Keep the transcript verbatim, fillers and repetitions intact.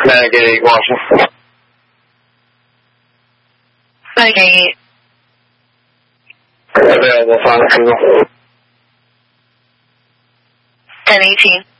再给王师傅。 再给你。 对对，我发了师傅。 在您请。